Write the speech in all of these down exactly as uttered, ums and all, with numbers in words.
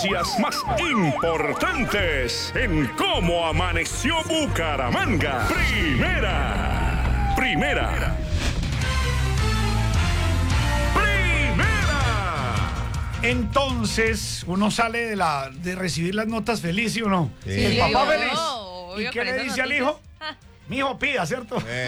noticias más importantes en Cómo Amaneció Bucaramanga. Primera. Primera. Entonces, uno sale de la de recibir las notas feliz, ¿sí o no? Sí. El Sí, papá obvio, feliz. obvio, ¿Y qué con le esas dice al noticias. hijo? Mijo, pida, ¿cierto? Eh.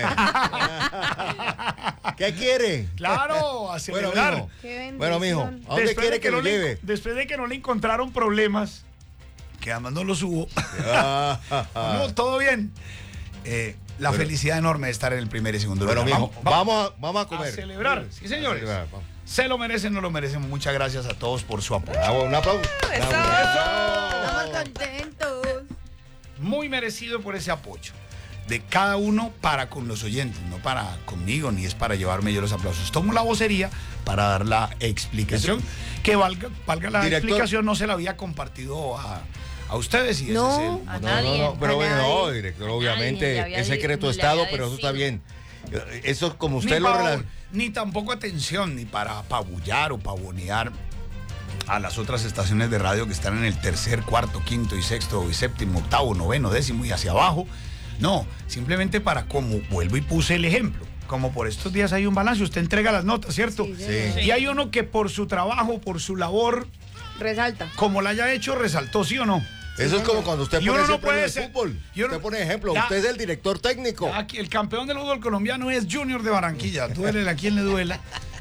¿Qué quiere? Claro, a celebrar. Bueno, mijo. Qué bendición. Bueno, mijo, ¿a dónde Después quiere de que no lo le- lleve? Después de que no le encontraron problemas, que además no los hubo, Ah, no, todo bien. Eh, la Bueno. felicidad enorme de estar en el primer y segundo Bueno, lugar. mijo, vamos, a, vamos a a comer. celebrar. Sí, señores. A celebrar, vamos. Se lo merecen, no lo merecen. Muchas gracias a todos por su apoyo. Bravo, un aplauso. Eso. Bravo. Estamos contentos. Muy merecido por ese apoyo de cada uno para con los oyentes, no para conmigo, ni es para llevarme yo los aplausos. Tomo la vocería para dar la explicación, que valga, valga la Director. explicación, no se la había compartido a, a ustedes y No. ese es el A motivo. No, nadie. no, no, pero A bueno, nadie. no, director, obviamente le había es di- secreto le de Estado, había pero eso está decidido. bien. Eso es como usted ni, lo pa- rela- ni tampoco atención, ni para apabullar o pavonear a las otras estaciones de radio que están en el tercer, cuarto, quinto y sexto y séptimo, octavo, noveno, décimo y hacia abajo. No, simplemente para como vuelvo y puse el ejemplo. Como por estos días hay un balance, usted entrega las notas, ¿cierto? Sí, señor. Y hay uno que por su trabajo, por su labor, Resalta. como la haya hecho, resaltó, ¿sí o no? Eso es como cuando usted Y pone uno no ese premio puede de ser- fútbol. y uno- Usted pone ejemplo, Ya. usted es el director técnico. Aquí, el campeón del fútbol colombiano es Junior de Barranquilla. Duele a quien le duela.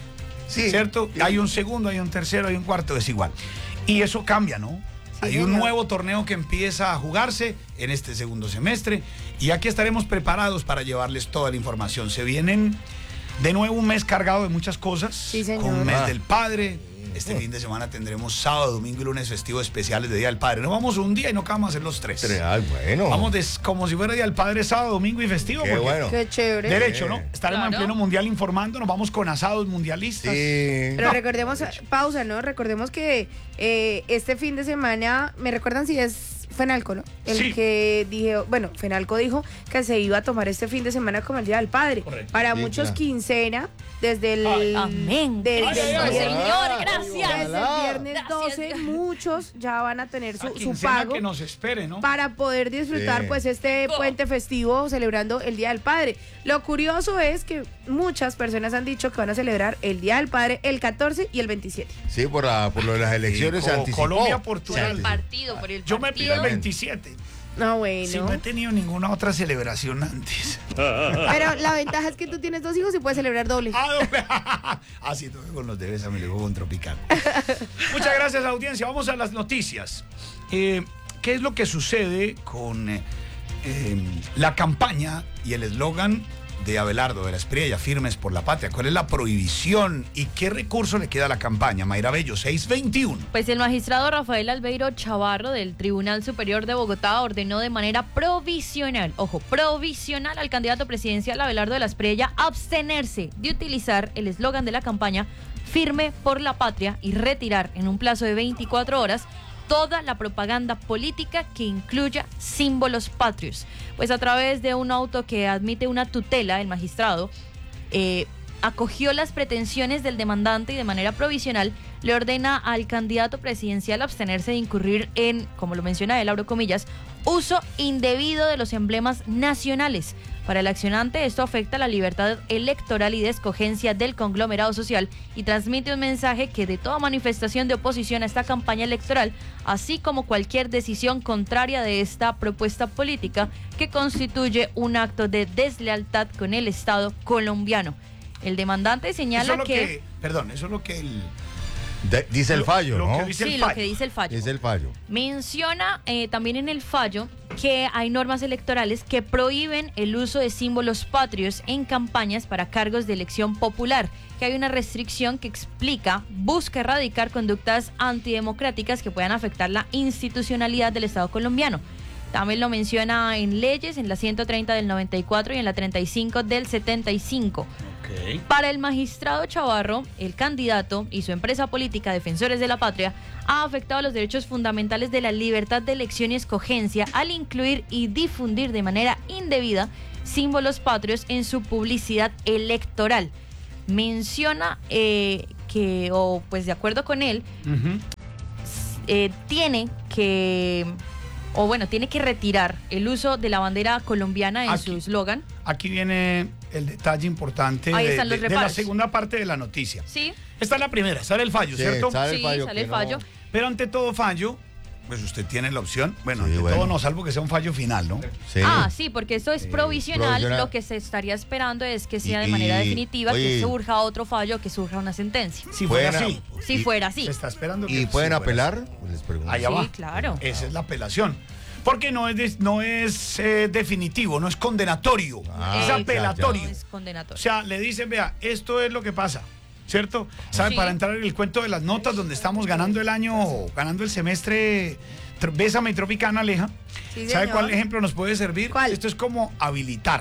Sí. ¿Cierto? Hay un segundo, hay un tercero, hay un cuarto, es igual. Y eso cambia, ¿no? Hay un señor. nuevo torneo que empieza a jugarse en este segundo semestre y aquí estaremos preparados para llevarles toda la información. Se vienen de nuevo un mes cargado de muchas cosas. Sí, señor. Con mes Ah. del padre. Este fin de semana tendremos sábado, domingo y lunes festivos especiales de Día del Padre. No vamos un día y no vamos a hacer los tres. Ay, bueno. Vamos des- como si fuera Día del Padre, sábado, domingo y festivo. Qué porque bueno. Qué chévere. Derecho, ¿no? Estaremos Claro. en pleno mundial informando, nos vamos con asados mundialistas. Sí. Pero No. recordemos, pausa, ¿no? Recordemos que eh, este fin de semana, ¿me recuerdan si es Fenalco, no? El Sí. que dije, bueno, Fenalco dijo que se iba a tomar este fin de semana como el Día del Padre. Correcto. Para Sí, muchos claro. quincena, desde el... Ay, Amén. Desde Ay, ay, el ay, viernes- Señor, Desde gracias. el viernes Gracias. doce, muchos ya van a tener Esa su, su quincena pago que nos espere, ¿no? para poder disfrutar Sí. pues este Oh. puente festivo celebrando el Día del Padre. Lo curioso es que muchas personas han dicho que van a celebrar el Día del Padre el catorce y el veintisiete. Sí, por, la- por lo de las elecciones Sí, se co- anticipó. Colombia, Por Portugal. el partido, por el Yo me pido el partido. veintisiete. No, bueno. Si no he tenido ninguna otra celebración antes. Pero la ventaja es que tú tienes dos hijos y puedes celebrar doble. Ah, doble. Ah, sí, tuve con los debes a mi luego con Tropical. Muchas gracias, audiencia. Vamos a las noticias. Eh, ¿Qué es lo que sucede con eh, eh, la campaña y el eslogan de Abelardo de la Espriella, Firmes por la Patria? ¿Cuál es la prohibición y qué recurso le queda a la campaña? Mayra Bello, seis veintiuno. Pues el magistrado Rafael Albeiro Chavarro del Tribunal Superior de Bogotá ordenó de manera provisional, ojo, provisional al candidato presidencial Abelardo de la Espriella abstenerse de utilizar el eslogan de la campaña Firme por la Patria y retirar en un plazo de veinticuatro horas toda la propaganda política que incluya símbolos patrios. Pues a través de un auto que admite una tutela, el magistrado eh, acogió las pretensiones del demandante y de manera provisional le ordena al candidato presidencial abstenerse de incurrir en, como lo menciona él, abro comillas, uso indebido de los emblemas nacionales. Para el accionante esto afecta la libertad electoral y de escogencia del conglomerado social y transmite un mensaje que de toda manifestación de oposición a esta campaña electoral, así como cualquier decisión contraria de esta propuesta política que constituye un acto de deslealtad con el Estado colombiano. El demandante señala Eso es lo que, que, perdón, eso es lo que el, De- dice el lo- fallo, lo ¿no? que dice sí, el lo fallo. que dice el fallo. Dice el fallo. Menciona eh, también en el fallo que hay normas electorales que prohíben el uso de símbolos patrios en campañas para cargos de elección popular, que hay una restricción que explica, busca erradicar conductas antidemocráticas que puedan afectar la institucionalidad del Estado colombiano. También lo menciona en leyes, en la ciento treinta del noventa y cuatro y en la treinta y cinco del setenta y cinco. Ok. Para el magistrado Chavarro, el candidato y su empresa política Defensores de la Patria ha afectado los derechos fundamentales de la libertad de elección y escogencia al incluir y difundir de manera indebida símbolos patrios en su publicidad electoral. Menciona eh, que, o pues de acuerdo con él, Ujú. eh, tiene que, o bueno, tiene que retirar el uso de la bandera colombiana en Aquí. su eslogan. Aquí viene el detalle importante Ahí de, están los de- de la reparos. segunda parte de la noticia. Sí, Esta es la primera, sale el fallo, Sí, ¿cierto? sale el sí, fallo sale que el no- fallo. Pero ante todo fallo, pues usted tiene la opción, bueno, Sí, ante bueno. todo no, salvo que sea un fallo final, ¿no? Sí. Ah, sí, porque esto es provisional. provisional. Lo que se estaría esperando es que sea Y- de manera y- definitiva, que oye. surja otro fallo, que surja una sentencia. Si fuera Buena. así. Si Y- fuera así. Se está esperando que ¿Y sí pueden fuera apelar? así. Pues les pregunto. Allá Sí, va. claro. Esa es la apelación. Porque no es, de- no es eh, definitivo, no es condenatorio, Ah, es ya, apelatorio. No es O condenatorio. sea, le dicen, vea, esto es lo que pasa, ¿cierto? ¿Sabe? Sí. Para entrar en el cuento de las notas donde estamos ganando el año, ganando el semestre, tr- Bésame y Tropicana, Aleja. Sí, ¿Sabe señor. cuál ejemplo nos puede servir? ¿Cuál? Esto es como habilitar,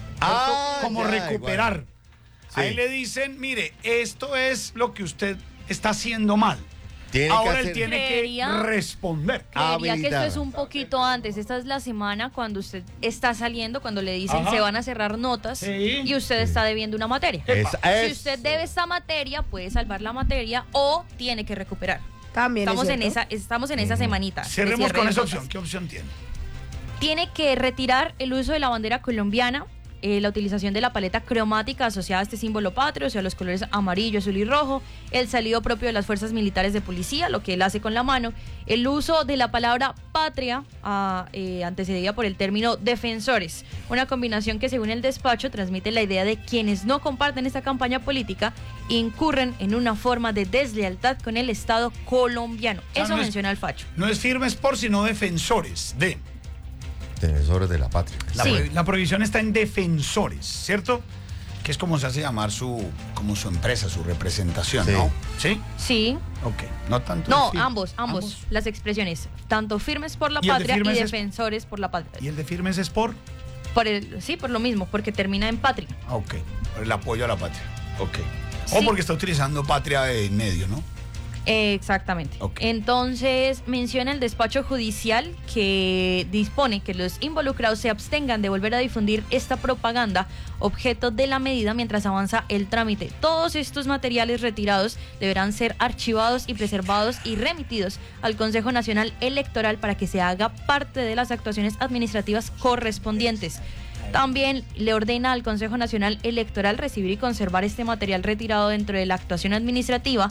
Ah, como ya, recuperar. igual. Ahí Sí. le dicen, mire, esto es lo que usted está haciendo mal. Tiene que Ahora él hacer- tiene Creería- que responder. Creería que esto habilitar. es un poquito antes. Esta es la semana cuando usted está saliendo, cuando le dicen Ajá. se van a cerrar notas Sí. y usted está debiendo una materia. Es- Si eso. usted debe esta materia, puede salvar la materia o tiene que recuperar. También es Estamos en cierto. esa, estamos en esa semanita. de Cerremos cierre con de esa notas. opción. ¿Qué opción tiene? Tiene que retirar el uso de la bandera colombiana, eh, la utilización de la paleta cromática asociada a este símbolo patrio, o sea, los colores amarillo, azul y rojo, el salido propio de las fuerzas militares de policía, lo que él hace con la mano, el uso de la palabra patria, ah, eh, antecedida por el término defensores, una combinación que según el despacho transmite la idea de quienes no comparten esta campaña política incurren en una forma de deslealtad con el Estado colombiano. sea, Eso no es- menciona el facho. No es firmes por, sino defensores de. Defensores de la patria. La, Sí. prohi- la prohibición está en defensores, ¿cierto? Que es como se hace llamar su, como su empresa, su representación, Sí. ¿no? ¿Sí? Sí. Ok. No tanto. No, el fir- ambos, ambos, las expresiones, tanto firmes por la ¿Y el de patria y firmes es- defensores por la patria. ¿Y el de firmes es por? Por el, sí, por lo mismo, porque termina en patria. Ah, ok. Por el apoyo a la patria. Ok. O Sí. porque está utilizando patria en medio, ¿no? Eh, exactamente. Ok. Entonces, menciona el despacho judicial que dispone que los involucrados se abstengan de volver a difundir esta propaganda, objeto de la medida mientras avanza el trámite. Todos estos materiales retirados deberán ser archivados y preservados y remitidos al Consejo Nacional Electoral para que se haga parte de las actuaciones administrativas correspondientes. También le ordena al Consejo Nacional Electoral recibir y conservar este material retirado dentro de la actuación administrativa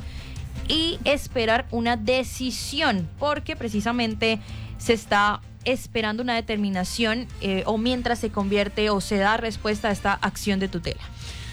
y esperar una decisión, porque precisamente se está esperando una determinación eh, o mientras se convierte o se da respuesta a esta acción de tutela.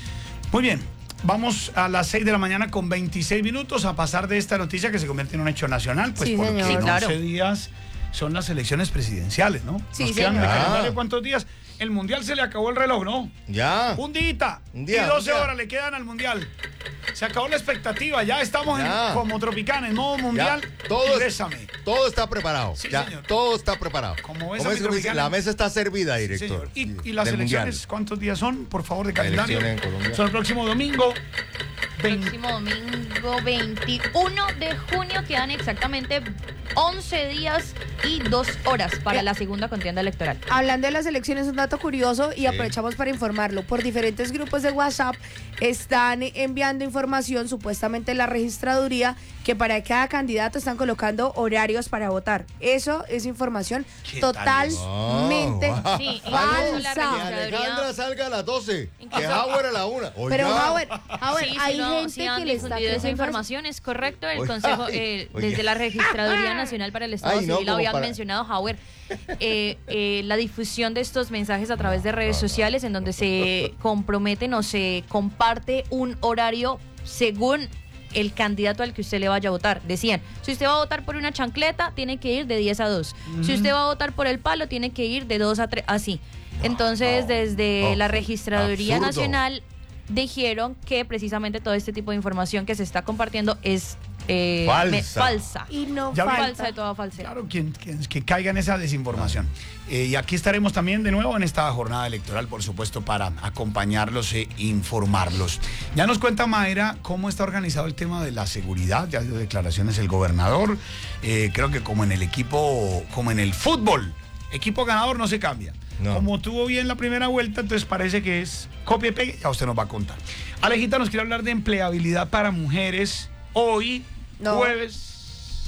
Muy bien. Vamos a las seis de la mañana con veintiséis minutos a pasar de esta noticia que se convierte en un hecho nacional, pues Sí, porque señor. en Sí, claro. once días son las elecciones presidenciales, ¿no? Sí, Nos quedan de señor. calendario Ah. cuántos días. El mundial se le acabó el reloj, ¿no? Ya. Un día, Un día, y doce un día. horas le quedan al mundial. Se acabó la expectativa, ya estamos Ya. en, como Tropicana, en modo mundial. Ya, todo, y es- bésame. todo está preparado. Sí, ya, señor. todo está preparado. Como esa ¿Cómo es que Tropicana. dice? La mesa está servida, Sí, director. señor. Y, Sí, y las del elecciones, mundial. ¿cuántos días son? Por favor, de Las calendario. elecciones en Colombia. Son el próximo domingo. veinte. Próximo domingo veintiuno de junio quedan exactamente once días y dos horas para la segunda contienda electoral. Hablando de las elecciones, un dato curioso y Sí. aprovechamos para informarlo. Por diferentes grupos de WhatsApp están enviando información, supuestamente la registraduría, que para cada candidato están colocando horarios para votar. Eso es información ¿Qué tal totalmente Oh, wow. Sí, incluso la falsa. Que registraduría- Alejandra salga a las doce. Que Incluso- Howard a la una. Oiga. Pero Howard, Howard, Sí, sí, hay no, gente sí han que le está difundido esa creyendo- información, es correcto. El Oiga, Consejo, ay, eh, oiga. desde la Registraduría Nacional para el Estado Ay, no, Civil, como habían para- mencionado, Howard, eh, eh, la difusión de estos mensajes a través de redes sociales en donde se comprometen o se comparte un horario según el candidato al que usted le vaya a votar. Decían, si usted va a votar por una chancleta, tiene que ir de diez a dos. Si usted va a votar por el palo, tiene que ir de dos a tres, así. Entonces, desde Oh, la Registraduría absurdo. Nacional dijeron que precisamente todo este tipo de información que se está compartiendo es eh, Falsa. me- falsa. Y no Ya vi- falta. Falsa de toda falsedad. Claro, quien, quien- que caiga en esa desinformación. Eh, y aquí estaremos también de nuevo en esta jornada electoral, por supuesto, para acompañarlos e informarlos. Ya nos cuenta Mayra cómo está organizado el tema de la seguridad. Ya dio declaraciones el gobernador. Eh, creo que como en el equipo, como en el fútbol, equipo ganador no se cambia. No. Como tuvo bien la primera vuelta, entonces parece que es copia y pegue. Ya usted nos va a contar. Alejita nos quiere hablar de empleabilidad para mujeres hoy, No. jueves.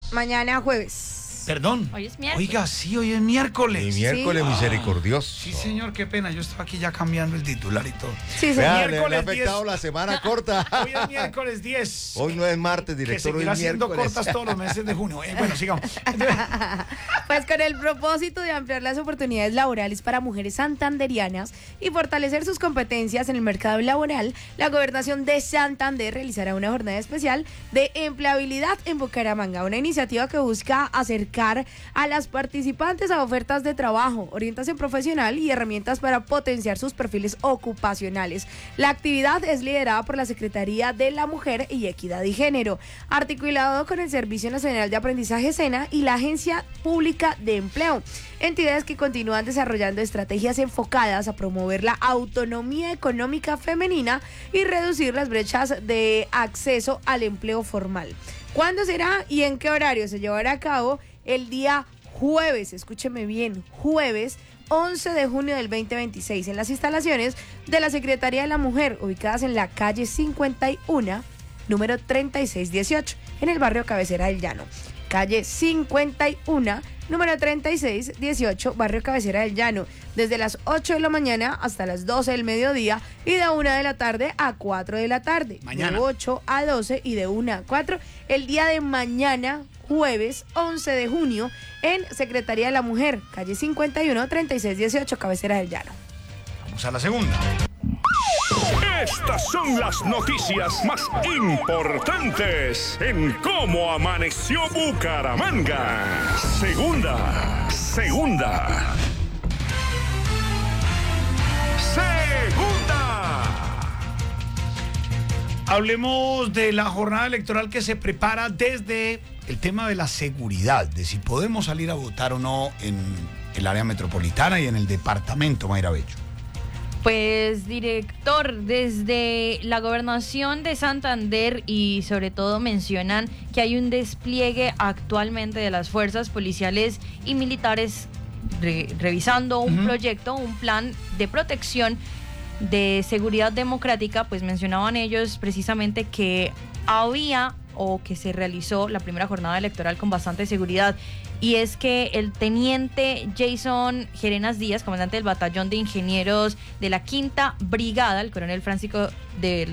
Mañana jueves. Perdón. Hoy es miércoles. Oiga, sí, hoy es miércoles. Y miércoles Sí. misericordioso. Sí, señor, qué pena. Yo estaba aquí ya cambiando el titular y todo. Sí, Vea, señor. le, le ha Miércoles afectado diez. la semana corta. Hoy es miércoles diez. Hoy no es martes, que director, hoy seguirá es siendo miércoles. cortas todos los meses de junio. Eh, bueno, sigamos. Pues con el propósito de ampliar las oportunidades laborales para mujeres santanderianas y fortalecer sus competencias en el mercado laboral, la Gobernación de Santander realizará una jornada especial de empleabilidad en Bucaramanga, una iniciativa que busca acercar a las participantes a ofertas de trabajo, orientación profesional y herramientas para potenciar sus perfiles ocupacionales. La actividad es liderada por la Secretaría de la Mujer y Equidad y Género, articulado con el Servicio Nacional de Aprendizaje SENA y la Agencia Pública de Empleo, entidades que continúan desarrollando estrategias enfocadas a promover la autonomía económica femenina y reducir las brechas de acceso al empleo formal. ¿Cuándo será y en qué horario se llevará a cabo? El día jueves, escúcheme bien, jueves once de junio del veinte veintiséis en las instalaciones de la Secretaría de la Mujer, ubicadas en la calle cincuenta y uno, número treinta y seis dieciocho, en el barrio Cabecera del Llano. Calle cincuenta y uno, número treinta y seis dieciocho, barrio Cabecera del Llano, desde las ocho de la mañana hasta las doce del mediodía y de una de la tarde a cuatro de la tarde. Mañana. De ocho a doce y de una a cuatro. El día de mañana, jueves once de junio, en Secretaría de la Mujer, calle cincuenta y uno, treinta y seis dieciocho, Cabecera del Llano. Vamos a la segunda. Estas son las noticias más importantes en Cómo Amaneció Bucaramanga. Segunda, segunda. Segunda. Hablemos de la jornada electoral que se prepara desde el tema de la seguridad, de si podemos salir a votar o no en el área metropolitana y en el departamento, Mayra Bello. Pues, director, desde la Gobernación de Santander y sobre todo mencionan que hay un despliegue actualmente de las fuerzas policiales y militares re- revisando un Ujú. proyecto, un plan de protección de seguridad democrática. Pues mencionaban ellos precisamente que había o que se realizó la primera jornada electoral con bastante seguridad. Y es que el teniente Jason Gerenas Díaz, comandante del batallón de ingenieros de la quinta brigada, el coronel Francisco del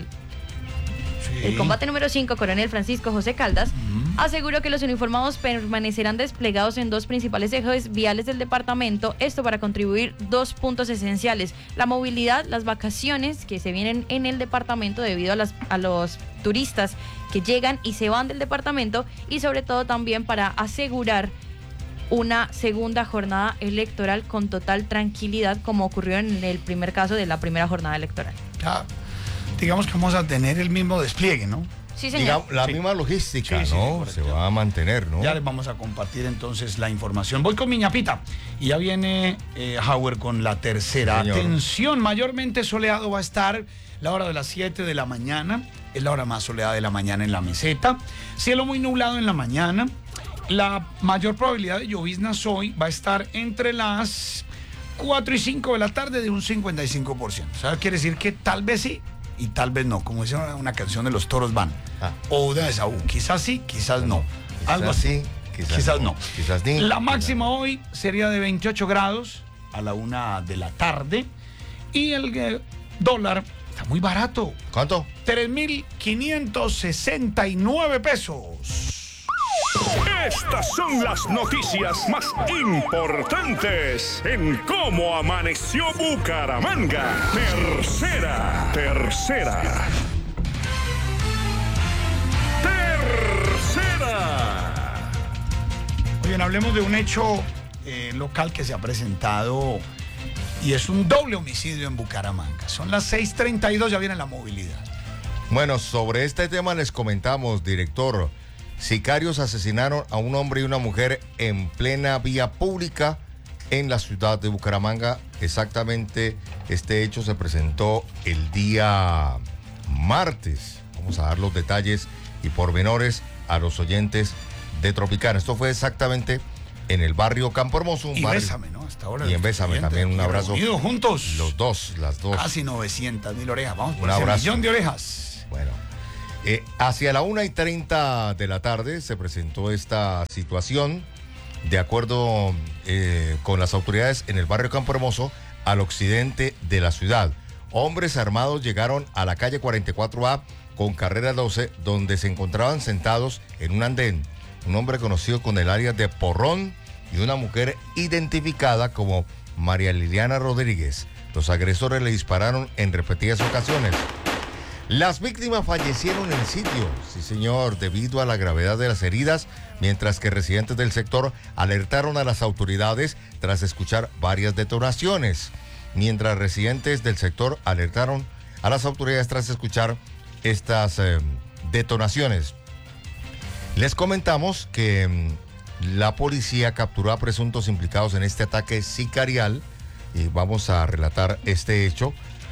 Sí. el combate número cinco, coronel Francisco José Caldas, Ujú. aseguró que los uniformados permanecerán desplegados en dos principales ejes viales del departamento, esto para contribuir dos puntos esenciales: la movilidad, las vacaciones que se vienen en el departamento debido a, las, a los turistas que llegan y se van del departamento, y sobre todo también para asegurar una segunda jornada electoral con total tranquilidad, como ocurrió en el primer caso de la primera jornada electoral. Ya, digamos que vamos a tener el mismo despliegue, ¿no? Sí, señor. Digamos, la Sí. misma logística, Sí, sí, ¿no? correcto. Se va a mantener, ¿no? Ya les vamos a compartir entonces la información. Voy con mi ñapita. Y ya viene eh, Howard con la tercera. Sí, señor. Atención, mayormente soleado va a estar la hora de las siete de la mañana. Es la hora más soleada de la mañana en la meseta. Cielo muy nublado en la mañana. La mayor probabilidad de lloviznas hoy va a estar entre las cuatro y cinco de la tarde, de un cincuenta y cinco por ciento. O sea, quiere decir que tal vez sí y tal vez no. Como dice una, una canción de Los Toros Van. Ah. O de Esaú. Quizás sí, quizás no. Quizás Algo así. sí, quizás, Quizás no. Quizás ni. La máxima hoy sería de veintiocho grados a la una de la tarde. Y el eh, dólar está muy barato. ¿Cuánto? tres mil quinientos sesenta y nueve pesos. Estas son las noticias más importantes en Cómo Amaneció Bucaramanga. Tercera, tercera. Tercera. Oigan, hablemos de un hecho eh, local que se ha presentado y es un doble homicidio en Bucaramanga. Son las seis treinta y dos, ya viene la movilidad. Bueno, sobre este tema les comentamos, director. Sicarios asesinaron a un hombre y una mujer en plena vía pública en la ciudad de Bucaramanga. Exactamente, este hecho se presentó el día martes. Vamos a dar los detalles y pormenores a los oyentes de Tropicana. Esto fue exactamente en el barrio Campo Hermoso. Un Y barrio, Bésame, ¿no? Hasta ahora. Y en Bésame también, un abrazo. Unidos juntos. Los dos, las dos. Casi novecientas mil orejas. Vamos por Un ese abrazo. millón de orejas. Bueno, Eh, hacia la una y treinta de la tarde se presentó esta situación, de acuerdo eh, con las autoridades en el barrio Campo Hermoso, al occidente de la ciudad. Hombres armados llegaron a la calle cuarenta y cuatro A con carrera doce, donde se encontraban sentados en un andén un hombre conocido con el alias de Porrón y una mujer identificada como María Liliana Rodríguez. Los agresores le dispararon en repetidas ocasiones. Las víctimas fallecieron en el sitio, sí señor, debido a la gravedad de las heridas, mientras que residentes del sector alertaron a las autoridades tras escuchar varias detonaciones. Mientras residentes del sector alertaron a las autoridades tras escuchar estas eh, detonaciones. Les comentamos que mm, la policía capturó a presuntos implicados en este ataque sicarial y vamos a relatar este hecho.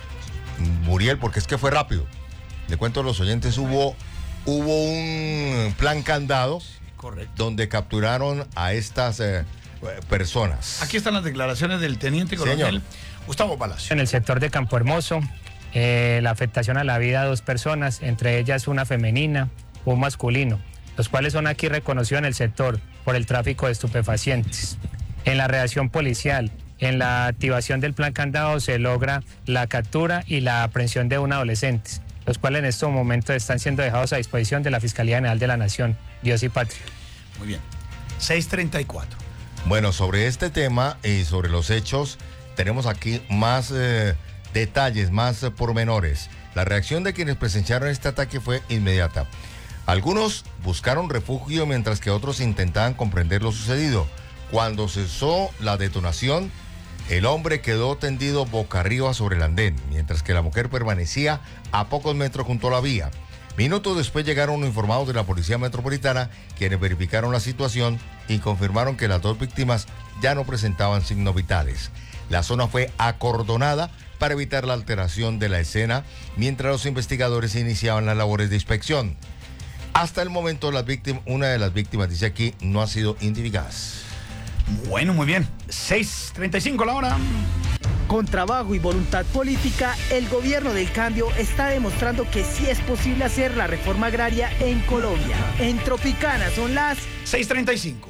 Muriel, porque es que fue rápido. Le cuento a los oyentes, hubo, hubo un plan candado, sí, correcto, donde capturaron a estas eh, personas. Aquí están las declaraciones del teniente coronel Señor. Gustavo Palacio. En el sector de Campo Hermoso, eh, la afectación a la vida de dos personas, entre ellas una femenina, un masculino, los cuales son aquí reconocidos en el sector por el tráfico de estupefacientes. En la reacción policial, en la activación del plan candado, se logra la captura y la aprehensión de un adolescente, los cuales en estos momentos están siendo dejados a disposición de la Fiscalía General de la Nación. Dios y patria. Muy bien. seis treinta y cuatro. Bueno, sobre este tema y sobre los hechos, tenemos aquí más eh, detalles, más eh, pormenores. La reacción de quienes presenciaron este ataque fue inmediata. Algunos buscaron refugio mientras que otros intentaban comprender lo sucedido. Cuando cesó la detonación, el hombre quedó tendido boca arriba sobre el andén, mientras que la mujer permanecía a pocos metros junto a la vía. Minutos después llegaron uniformados de la Policía Metropolitana, quienes verificaron la situación y confirmaron que las dos víctimas ya no presentaban signos vitales. La zona fue acordonada para evitar la alteración de la escena, mientras los investigadores iniciaban las labores de inspección. Hasta el momento, las víctimas, una de las víctimas, dice aquí, no ha sido identificada. Bueno, muy bien. seis treinta y cinco la hora. Con trabajo y voluntad política, el gobierno del cambio está demostrando que sí es posible hacer la reforma agraria en Colombia. En Tropicana son las seis treinta y cinco.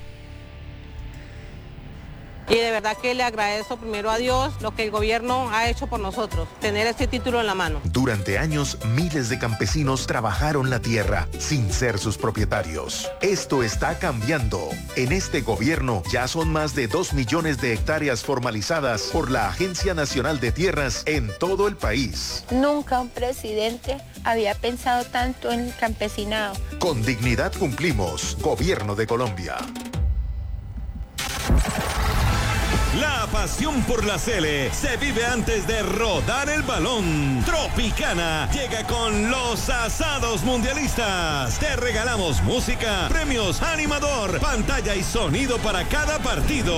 Y de verdad que le agradezco primero a Dios lo que el gobierno ha hecho por nosotros, tener este título en la mano. Durante años, miles de campesinos trabajaron la tierra sin ser sus propietarios. Esto está cambiando. En este gobierno ya son más de dos millones de hectáreas formalizadas por la Agencia Nacional de Tierras en todo el país. Nunca un presidente había pensado tanto en el campesinado. Con dignidad cumplimos. Gobierno de Colombia. La pasión por la Sele se vive antes de rodar el balón. Tropicana llega con los asados mundialistas. Te regalamos música, premios, animador, pantalla y sonido para cada partido.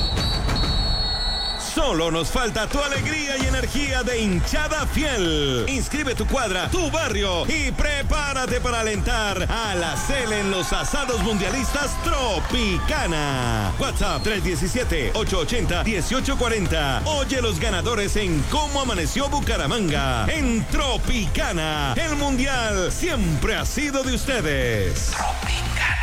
Solo nos falta tu alegría y energía de hinchada fiel. Inscribe tu cuadra, tu barrio y prepárate para alentar a la Sele en los asados mundialistas Tropicana. WhatsApp tres uno siete, ocho ocho cero, uno ocho cuatro cero. Oye los ganadores en Cómo Amaneció Bucaramanga. En Tropicana, el mundial siempre ha sido de ustedes. Tropicana.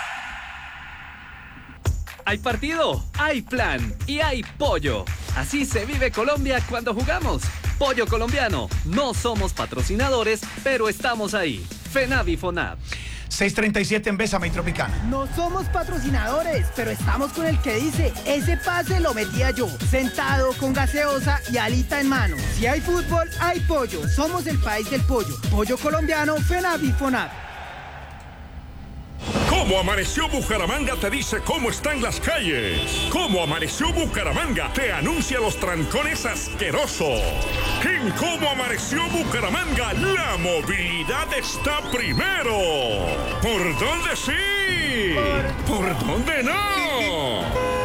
Hay partido, hay plan y hay pollo. Así se vive Colombia cuando jugamos. Pollo colombiano. No somos patrocinadores, pero estamos ahí. FENAV y FONAV. seis treinta y siete en Bésame y Tropicana. No somos patrocinadores, pero estamos con el que dice, ese pase lo metía yo, sentado con gaseosa y alita en mano. Si hay fútbol, hay pollo. Somos el país del pollo. Pollo colombiano, FENAV y FONAV. Cómo Amaneció Bucaramanga te dice cómo están las calles. Cómo Amaneció Bucaramanga te anuncia los trancones asquerosos. En Cómo Amaneció Bucaramanga la movilidad está primero. ¿Por dónde sí? ¿Por dónde no?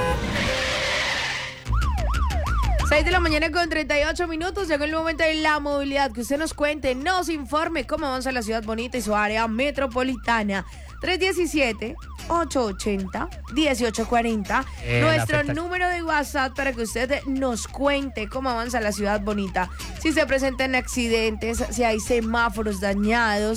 seis de la mañana con treinta y ocho minutos. Llegó el momento de la movilidad. Que usted nos cuente, nos informe cómo avanza la ciudad bonita y su área metropolitana. tres uno siete, ocho ocho cero, uno ocho cuatro cero. Eh, Nuestro número de WhatsApp para que usted nos cuente cómo avanza la ciudad bonita. Si se presentan accidentes, si hay semáforos dañados,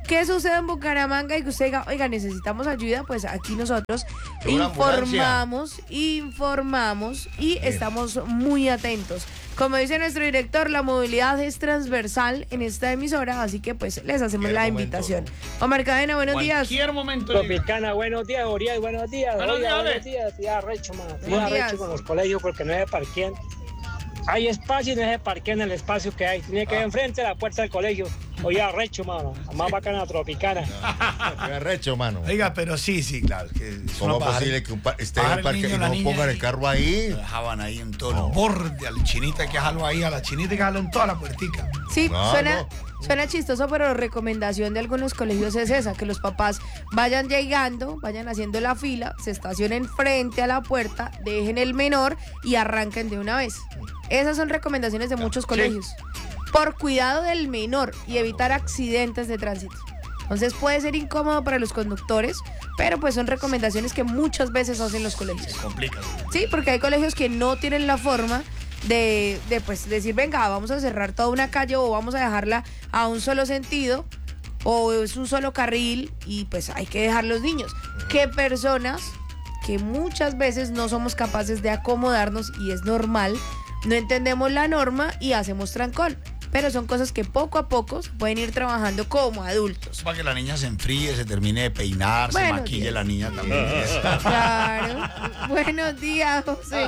¿Qué sucede en Bucaramanga? Y que usted diga, oiga, necesitamos ayuda, pues aquí nosotros Una informamos, informamos y Bien. estamos muy atentos. Como dice nuestro director, la movilidad es transversal en esta emisora, así que pues les hacemos Cualquier la momento. invitación. Omar Cadena, buenos días. Cualquier momento. Tropicana, buenos días, Uriel, buenos días. Buenos Oiga, días, buenos Ale. días, ya recho, man. Buenos Ya días. recho con los colegios porque no se parquean. Hay espacio y no se parquean en el espacio que hay. Tiene que ir enfrente a la puerta del colegio. Oye, arrecho, mano. Más bacana Tropicana. Qué arrecho, mano. Oiga, pero sí, sí, claro. Que es ¿Cómo una es paja- posible que un pa- esté en bajar el el parque niño, y la no niña pongan el y- carro ahí? Lo dejaban ahí en todo el borde, al chinita hay que dejarlo ahí, a la chinita hay que dejarlo en toda la puertica. Sí, No, suena, no. suena chistoso, pero la recomendación de algunos colegios es esa, que los papás vayan llegando, vayan haciendo la fila, se estacionen frente a la puerta, dejen el menor y arranquen de una vez. Esas son recomendaciones de muchos colegios. Por cuidado del menor y evitar accidentes de tránsito. Entonces puede ser incómodo para los conductores, pero pues son recomendaciones que muchas veces hacen los colegios. Se complica. Sí, porque hay colegios que no tienen la forma de, de pues decir, venga, vamos a cerrar toda una calle o vamos a dejarla a un solo sentido o es un solo carril y pues hay que dejar los niños. ¿Qué personas que muchas veces no somos capaces de acomodarnos y es normal, no entendemos la norma y hacemos trancón? Pero son cosas que poco a poco se pueden ir trabajando como adultos. Para que la niña se enfríe, se termine de peinar, se Buenos maquille días. la niña también. Claro. Buenos días, José.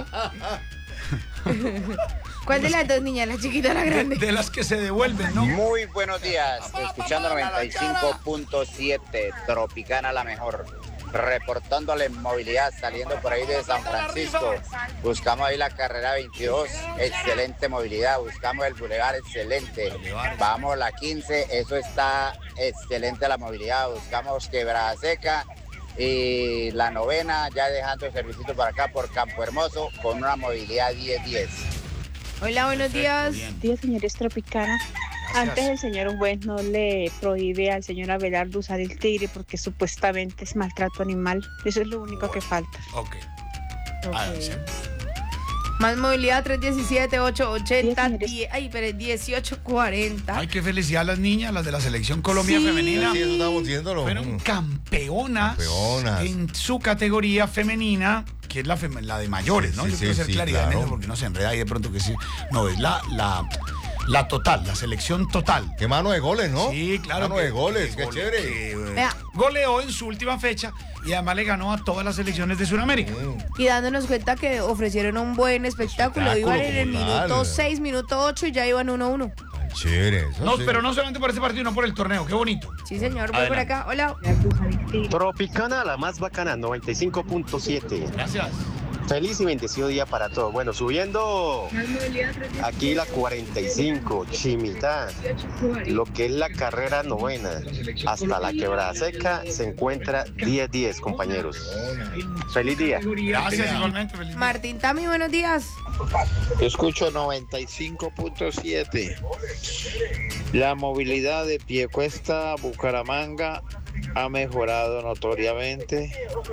¿Cuál de las dos niñas, la chiquita o la De, grande? de las que se devuelven, ¿no? Muy buenos días, escuchando noventa y cinco punto siete, Tropicana la mejor, reportándole movilidad, saliendo por ahí de San Francisco, buscamos ahí la carrera veintidós, excelente movilidad, buscamos el bulevar, excelente, vamos la quince, eso está excelente la movilidad, buscamos Quebrada Seca y la novena, ya dejando el servicio para acá por Campo Hermoso, con una movilidad diez diez. Hola, buenos días. Buenos días, señores Tropicana. Antes el señor juez no le prohíbe al señor Abelardo usar el tigre porque supuestamente es maltrato animal. Eso es lo único que falta. Ok. Ok. Ah, sí. Más movilidad tres uno siete, ocho ocho cero, Sí, señores. diez, ay, pero dieciocho cuarenta. Ay, qué felicidad a las niñas, las de la selección Colombia Sí. femenina. Sí, eso estábamos diciéndolo. Fueron campeonas, Campeonas. en su categoría femenina, que es la, fem- la de mayores, ¿no? Sí, Yo sí, quiero hacer sí, claridad en claro. eso porque no se enreda ahí de pronto que sí. No, es la, la, la total, la selección total. Qué mano de goles, ¿no? Sí, claro. Mano que- de goles, que qué gole- chévere. que, eh, Vea. goleó en su última fecha y además le ganó a todas las selecciones de Sudamérica. Mm. Y dándonos cuenta que ofrecieron un buen espectáculo. Espectáculo Iban en el como tal. minuto seis, minuto ocho y ya iban uno a uno. Ay, chévere. eso No, sí. pero no solamente por este partido, no por el torneo. Qué bonito. Sí, señor, voy por Adelante. acá. Hola. Tropicana, la más bacana, noventa y cinco punto siete. Gracias. Feliz y bendecido día para todos. Bueno, subiendo aquí la cuarenta y cinco, Chimitá, lo que es la carrera novena, hasta la Quebrada Seca, se encuentra diez diez, compañeros. Feliz día. Gracias, igualmente. Feliz día. Martín Tami, buenos días. Yo escucho noventa y cinco punto siete. La movilidad de Piecuesta a Bucaramanga ha mejorado notoriamente.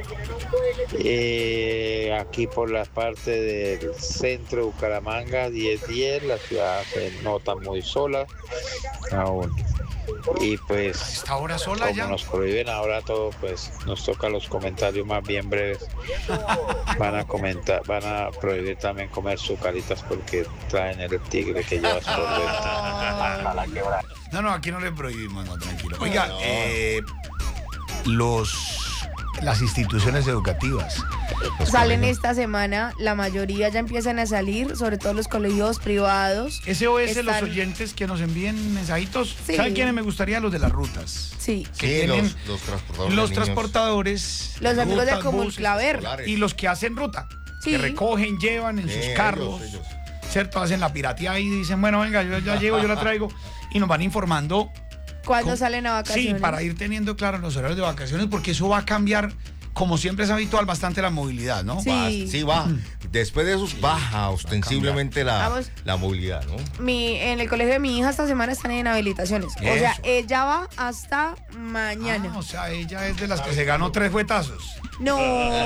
Eh, aquí por la parte del centro de Bucaramanga, diez diez, la ciudad se nota muy sola aún. Y pues, ¿Esta hora sola como ya? nos prohíben ahora todo, pues nos toca los comentarios más bien breves. Van a comentar, van a prohibir también comer sucaritas porque traen el tigre que llevas por dentro. No, no, aquí no le prohibimos, no, tranquilo. Oiga, eh, los las instituciones educativas. los Salen colegios. esta semana, la mayoría ya empiezan a salir, sobre todo los colegios privados. S O S, los Están- oyentes que nos envíen mensajitos. Sí. ¿Saben quiénes me gustaría? Los de las rutas. Sí. Que Sí, tienen los, los transportadores. los de niños. transportadores. Los amigos de rutas, Comulclaver. buses, y los que hacen ruta. Sí. Que recogen, llevan en Sí, sus ellos, carros. ellos. ¿Cierto? Hacen la pirateada y dicen, bueno, venga, yo ya llego, yo la traigo. Y nos van informando. ¿Cuándo ¿Cómo? salen a vacaciones? Sí, para ir teniendo claro los horarios de vacaciones, porque eso va a cambiar, como siempre es habitual, bastante la movilidad, ¿no? Sí. Va- sí, va. Después de eso baja ostensiblemente la, Vamos. la movilidad, ¿no? Mi, en el colegio de mi hija esta semana están en habilitaciones. O sea, Eso. ella va hasta mañana. Ah, o sea, ella es de las que se ganó tres fuetazos. No,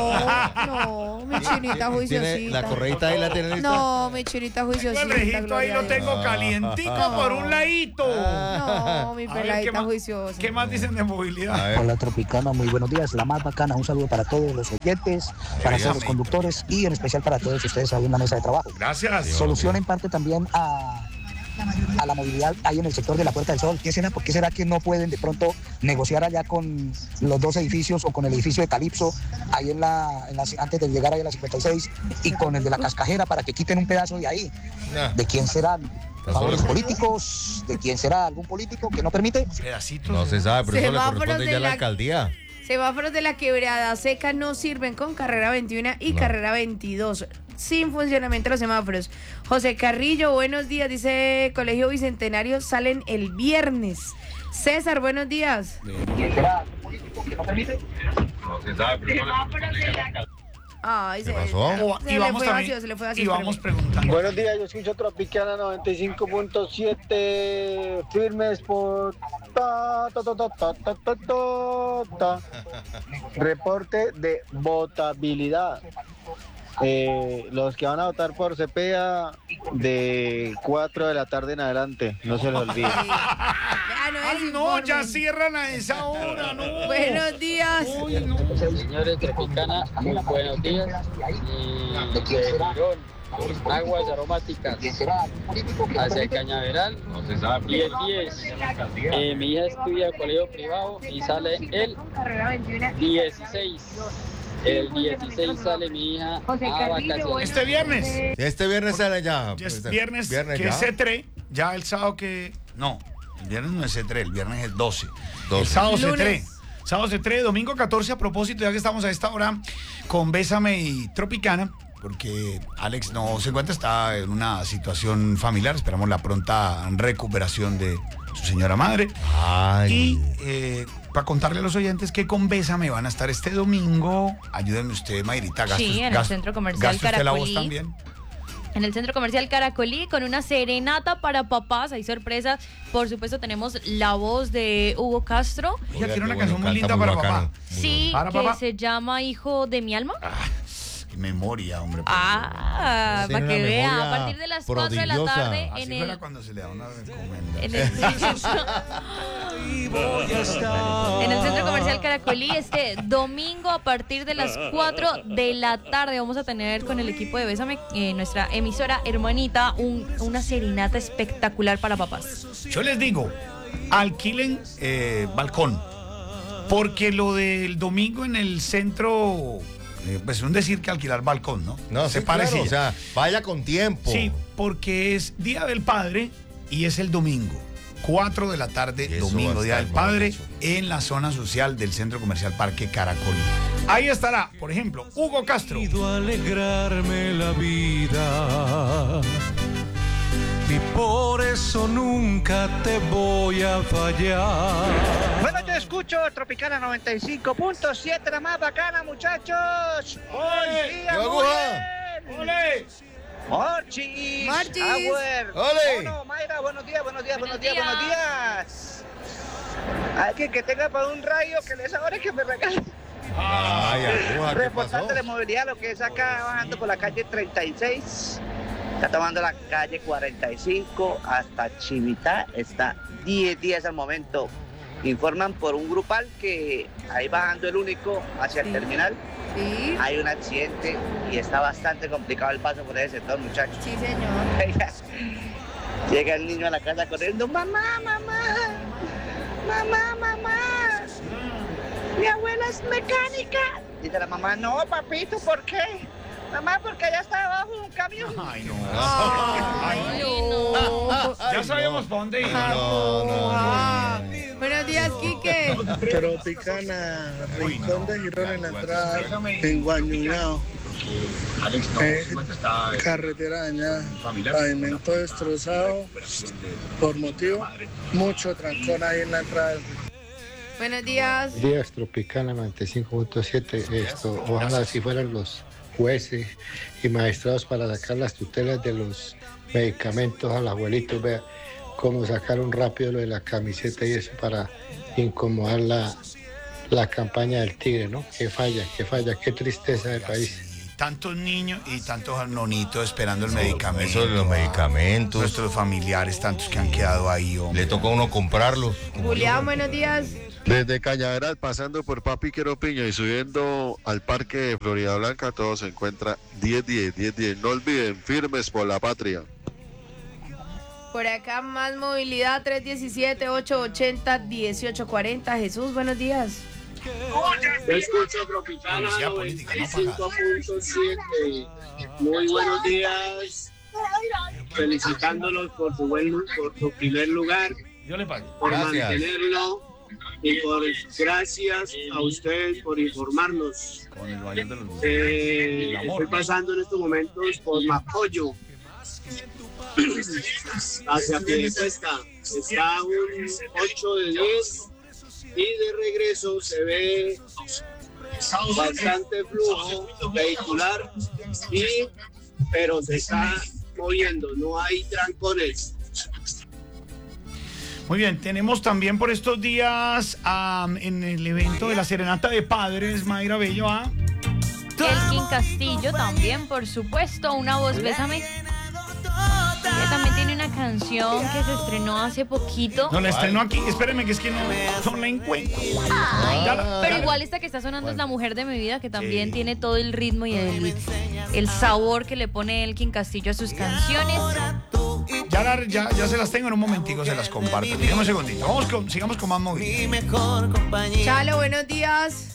no, mi chinita juiciosita. La correita ahí la tiene lista. No, mi chinita juiciosita. El rejito ahí lo tengo calientico No. por un ladito. No, mi A ver, peladita ¿qué más- juiciosa. ¿Qué más dicen de movilidad? Hola Tropicana, muy buenos días, la más bacana, un saludo para todos los oyentes, para todos los conductores y en especial para todos ustedes ahí en la mesa de trabajo. Gracias. Solución en parte también a, a la movilidad ahí en el sector de la Puerta del Sol. ¿Qué será? ¿Por qué será que no pueden de pronto negociar allá con los dos edificios o con el edificio de Calipso, ahí en la, en la antes de llegar ahí a la cincuenta y seis y con el de la Cascajera para que quiten un pedazo de ahí? ¿De quién serán? ¿Favores políticos? ¿De quién será? ¿Algún político que no permite? Pedacitos. No se sabe, pero eso le Semáforos corresponde de ya a la la- alcaldía. Semáforos de la Quebrada Seca no sirven con carrera veintiuno y No. carrera veintidós. Sin funcionamiento los semáforos. José Carrillo, buenos días. Dice Colegio Bicentenario, salen el viernes. César, buenos días. ¿Quién será? ¿Algún político que no permite? No se sabe, pero eso le corresponde ya a la alcaldía. Ay, se, pasó? se Y le vamos fue también- vacío, se le fue vacío. y vamos preguntando. Buenos días, yo escucho Tropicana noventa y cinco punto siete, firmes por ta, ta, ta, ta, ta, ta, ta, ta, ta. Reporte de votabilidad. Eh, los que van a votar por Cepeda de cuatro de la tarde en adelante, no se les olvide. Ya no es Ay, no, informe. ya cierran a esa hora, no. Buenos días. Señores Tropicana, muy buenos días. Y de Girón, aguas aromáticas hacia el Cañaveral. Y el diez, eh, mi hija estudia colegio privado y sale el dieciséis. El dieciséis sale mi hija a vacaciones. Este viernes. Este viernes sale ya. Ya es Este viernes, viernes que ya. es C tres, ya el sábado que... No, el viernes no es C tres, el viernes es doce. doce. El sábado Lunes. C tres. Sábado C tres, domingo catorce, a propósito, ya que estamos a esta hora con Bésame y Tropicana, porque Alex no se encuentra, está en una situación familiar, esperamos la pronta recuperación de su señora madre. Ay. Y eh, para contarle a los oyentes que con Bésame van a estar este domingo, ayúdenme usted, Mayrita, gastos, Sí, en el centro comercial gaste usted la voz Caracolí. también. En el Centro Comercial Caracolí con una serenata para papás. Hay sorpresas. Por supuesto, tenemos la voz de Hugo Castro. Ella quiere una Bueno, canción muy canta linda muy para bacano. papá. Sí, Para que papá. se llama Hijo de mi alma. Qué memoria, hombre. Ah, Tiene para que una vea, a memoria partir de las cuatro de la prodigiosa. tarde Así en fuera el, cuando se le da una recomenda. en el, en el Centro Comercial Caracolí este domingo a partir de las cuatro de la tarde vamos a tener con el equipo de Bésame, eh, nuestra emisora hermanita, un- una serenata espectacular para papás. Yo les digo, alquilen eh, balcón. Porque lo del domingo en el centro, eh, pues es un decir que alquilar balcón, ¿no? No, se sí, parece. claro, o sea, vaya con tiempo. Sí, porque es Día del Padre y es el domingo. cuatro de la tarde, Eso va domingo, a Día estar del Padre, bonito. en la zona social del Centro Comercial Parque Caracolí. Ahí estará, por ejemplo, Hugo Castro. Alegrarme la vida y por eso nunca te voy a fallar. Bueno, yo escucho Tropicana noventa y cinco punto siete, la más bacana, muchachos. Buen día, ¡Qué muy aguja! bien. ¡Ole! Morchis, Morchis. Auer, ¡Ole! Mono, Mayra, buenos días, buenos días, buenos, Buenos días, buenos días. Alguien que tenga para un rayo que les ahora que me regale. Ay, aguja, ¿qué pasó? Reportando de movilidad, lo que es acá bajando por la calle treinta y seis. Está tomando la calle cuarenta y cinco hasta Chimitá. Está diez días al momento. Informan por un grupal que ahí bajando el único hacia el terminal. Sí, Hay un accidente y está bastante complicado el paso por ese sector, muchachos. sí, señor. Llega el niño a la casa corriendo, mamá, mamá, mamá, mamá, mi abuela es mecánica. Dice la mamá, no, papito, ¿por qué? Mamá, porque allá está debajo de un camión. Ay, no. Ay, no. Ya sabemos para dónde ir. No, no, Ah, no. buenos días, Quique. Tropicana, Rincón de Girón en la entrada, en Guañuñao. Eh, carretera dañada, pavimento destrozado por motivo, mucho trancón ahí en la entrada del Rincón. Buenos días. Días Tropicana noventa y cinco punto siete. Esto, ojalá si fueran los jueces y magistrados para sacar las tutelas de los medicamentos a los abuelitos, vea cómo sacaron rápido lo de la camiseta y eso para incomodar la, la campaña del Tigre, ¿no? Que falla, que falla, qué tristeza de país. Tantos niños y tantos nonitos esperando el medicamento. Eso de los medicamentos. Nuestros familiares, tantos que han quedado ahí, hombre. Le toca a uno comprarlos. Julián, buenos días. Desde Cañaveral, pasando por Papi Queropiño y subiendo al parque de Florida Blanca, todo se encuentra diez diez, diez diez. No olviden, firmes por la patria. Por acá más movilidad, tres diecisiete, ocho ochenta, dieciocho cuarenta. Jesús, buenos días. Yo escucho Tropicana noventa y cinco punto siete. Muy buenos días. Felicitándolos por su, buen, por su primer lugar. Yo le pago. Por Gracias. mantenerlo. Y por gracias a ustedes por informarnos. Con el baño de los Eh, estoy pasando en estos momentos por Mapoyo. Hacia Piedecuesta. Está un ocho de diez. Y de regreso se ve bastante flujo vehicular, y, pero se está moviendo, no hay trancones. Muy bien, tenemos también por estos días um, en el evento de la Serenata de Padres, Mayra Bello, ¿ah? Elkin Castillo también, por supuesto, Una voz, bésame. Ella también tiene una canción que se estrenó hace poquito. No, la estrenó aquí, espérenme que es que no, no la encuentro. Ay, Ya- pero ya- igual esta que está sonando es La Mujer de mi Vida, que también tiene todo el ritmo y el, el sabor que le pone Elkin Castillo a sus canciones. Ya, la- ya, ya se las tengo en un momentico, se las comparto. Dígame un segundito, vamos con, sigamos con más movilidad. Chalo, buenos días.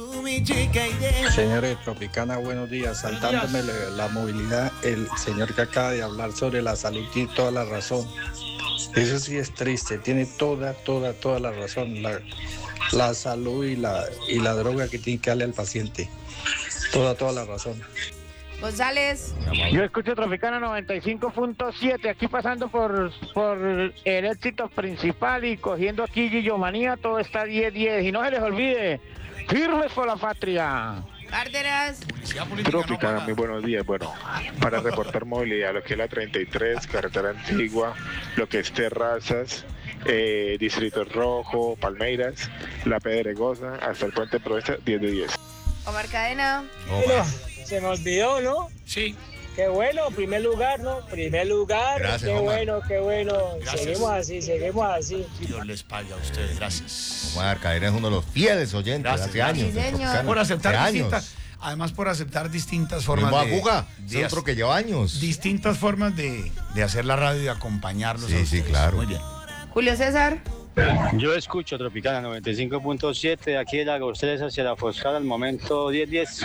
Señores de Tropicana, buenos días. Saltándome la, la movilidad, el señor que acaba de hablar sobre la salud tiene toda la razón. Eso sí es triste, tiene toda, toda, toda la razón. La, la salud y la, y la droga que tiene que darle al paciente. Toda, toda la razón. González. Yo escucho Tropicana noventa y cinco punto siete, aquí pasando por, por el éxito principal y cogiendo aquí Guillomanía, todo está diez diez. Y no se les olvide, firmes por la patria. Cárdenas. Tropicana, muy buenos días. Bueno, para reportar movilidad, lo que es la treinta y tres, carretera antigua, lo que es Terrazas, eh, Distrito Rojo, Palmeiras, La Pedregosa, hasta el Puente Proesta, diez de diez. Omar Cadena. Bueno, se me olvidó, ¿no? Sí. Qué bueno, primer lugar, ¿no? Primer lugar. Gracias, qué Omar. bueno, qué bueno. Gracias. Seguimos así, seguimos así. Dios les pague a ustedes, gracias. Omar Cadena es uno de los fieles oyentes Gracias, hace gracias. años. de Tropicana. Por aceptar Hace distintas, años. además por aceptar distintas formas Mismo de... Aguga, de es otro que lleva años. Distintas formas de, de hacer la radio y de acompañarlos. Sí, a sí, ustedes. claro. Muy bien. Julio César. Yo escucho Tropicana noventa y cinco punto siete, aquí de la Gorceles hacia la Foscada, al momento diez diez.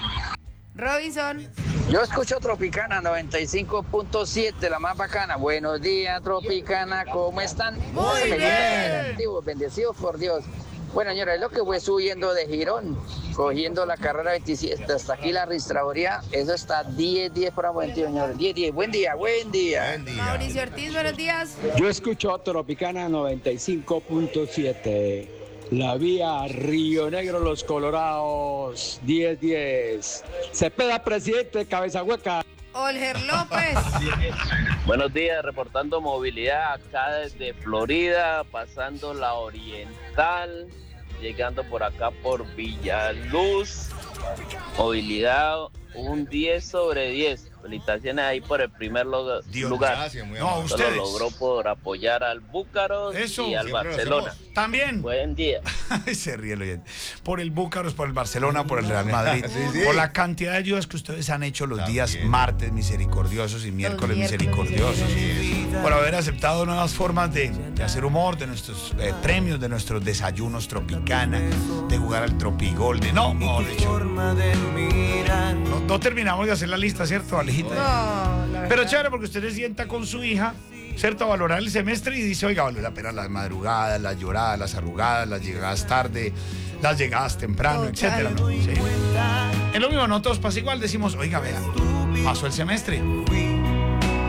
Robinson. Yo escucho Tropicana noventa y cinco punto siete, la más bacana. Buenos días, Tropicana, ¿cómo están? Muy Felices, bien. activos, bendecidos por Dios. Bueno, señora, es lo que fue subiendo de Girón, cogiendo la carrera veintisiete hasta aquí la registraduría. Eso está diez diez por momento, señor. diez diez. Buen día, buen día. Mauricio Ortiz, buenos días. Yo escucho Tropicana noventa y cinco punto siete. La vía Río Negro, Los Colorados, diez diez. Cepeda, presidente, cabeza hueca. Olger López. Buenos días, reportando movilidad acá desde Florida, pasando la Oriental, llegando por acá por Villaluz. Movilidad un diez sobre diez. Felicitaciones ahí por el primer lo- Dios, lugar. gracias, muy Esto amable. lo Ustedes. logró por apoyar al Búcaros Eso, y al siempre lo Barcelona. hacemos. También. Buen día. Se ríe el oyente. Por el Búcaros, por el Barcelona, por el Real Madrid, Sí, sí. por la cantidad de ayudas que ustedes han hecho los días martes misericordiosos y miércoles misericordiosos, por haber aceptado nuevas formas de, de hacer humor, de nuestros eh, premios, de nuestros desayunos Tropicana, de jugar al Tropigol, de no, mejor dicho. No, no terminamos de hacer la lista, ¿cierto, Alejita? No, la Pero verdad. chévere porque usted se sienta con su hija, ¿cierto? A valorar el semestre y dice, oiga, vale la pena las madrugadas, las lloradas, las arrugadas, las llegadas tarde, las llegadas temprano, Total. etcétera, ¿no? Sí. Es lo mismo, nosotros pasa igual, decimos, oiga, vea, pasó el semestre,